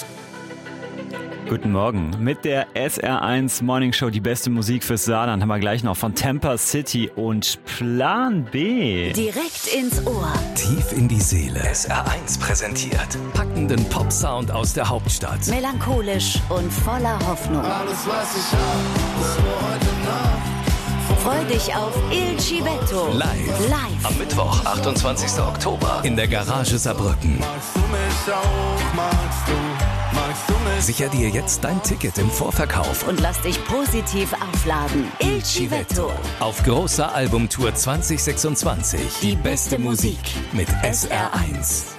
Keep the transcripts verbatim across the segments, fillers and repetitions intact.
Guten Morgen. Mit der S R eins Morning Show, die beste Musik fürs Saarland, haben wir gleich noch von Temper City und Plan B. Direkt ins Ohr. Tief in die Seele. S R eins präsentiert packenden Pop-Sound aus der Hauptstadt. Melancholisch und voller Hoffnung. Alles, was ich hab, ist für heute Nacht. Freu dich auf Il Civetto. Live. Live. Am Mittwoch, achtundzwanzigsten Oktober in der Garage Saarbrücken. Magst du mich auch, magst du, magst du mich? Sicher dir jetzt dein Ticket im Vorverkauf. Und lass dich positiv aufladen. Il Civetto. Auf großer Albumtour zwanzig sechsundzwanzig. Die beste Musik mit S R eins.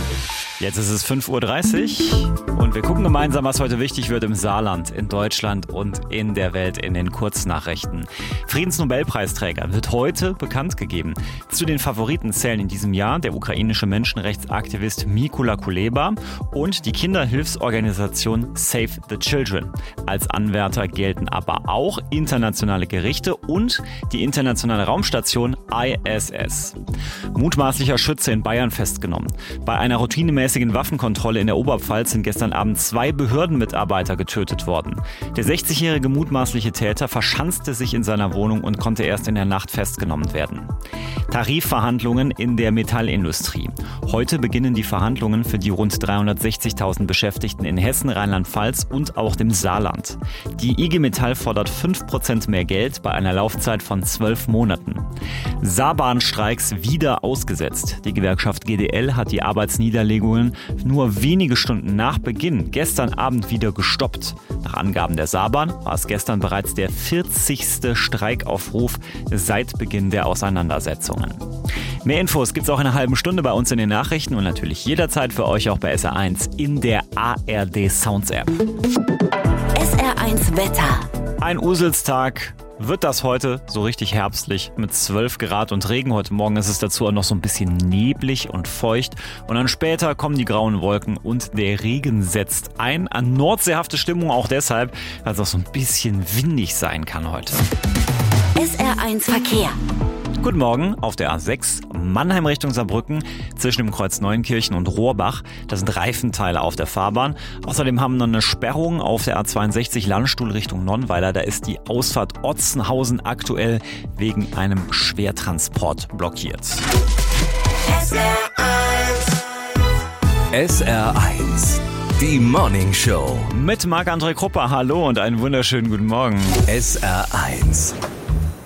Jetzt ist es fünf Uhr dreißig und wir gucken gemeinsam, was heute wichtig wird im Saarland, in Deutschland und in der Welt in den Kurznachrichten. Friedensnobelpreisträger wird heute bekannt gegeben. Zu den Favoriten zählen in diesem Jahr der ukrainische Menschenrechtsaktivist Mykola Kuleba und die Kinderhilfsorganisation Save the Children. Als Anwärter gelten aber auch internationale Gerichte und die internationale Raumstation I S S. Mutmaßlicher Schütze in Bayern festgenommen. Bei einer routinemäßigen Waffenkontrolle in der Oberpfalz sind gestern Abend zwei Behördenmitarbeiter getötet worden. Der sechzigjährige mutmaßliche Täter verschanzte sich in seiner Wohnung und konnte erst in der Nacht festgenommen werden. Tarifverhandlungen in der Metallindustrie. Heute beginnen die Verhandlungen für die rund dreihundertsechzigtausend Beschäftigten in Hessen, Rheinland-Pfalz und auch dem Saarland. Die I G Metall fordert fünf Prozent mehr Geld bei einer Laufzeit von zwölf Monaten. Saarbahnstreiks wieder ausgesetzt. Die Gewerkschaft G D L hat die Arbeitsniederlegungen nur wenige Stunden nach Beginn gestern Abend wieder gestoppt. Nach Angaben der Saarbahn war es gestern bereits der vierzigste Streikaufruf seit Beginn der Auseinandersetzungen. Mehr Infos gibt's auch in einer halben Stunde bei uns in den Nachrichten und natürlich jederzeit für euch auch bei S R eins in der A R D Sounds App. S R eins Wetter. Ein Uselstag. Wird das heute so richtig herbstlich mit zwölf Grad und Regen. Heute Morgen ist es dazu auch noch so ein bisschen neblig und feucht. Und dann später kommen die grauen Wolken und der Regen setzt ein. An nordseehafte Stimmung auch deshalb, weil es auch so ein bisschen windig sein kann heute. S R eins Verkehr. Guten Morgen auf der A sechs, Mannheim Richtung Saarbrücken, zwischen dem Kreuz Neunkirchen und Rohrbach. Da sind Reifenteile auf der Fahrbahn. Außerdem haben wir noch eine Sperrung auf der A zweiundsechzig Landstuhl Richtung Nonnweiler. Da ist die Ausfahrt Otzenhausen aktuell wegen einem Schwertransport blockiert. S R eins. S R eins. Die Morning Show. Mit Marc-André Krupper, hallo und einen wunderschönen guten Morgen. S R eins.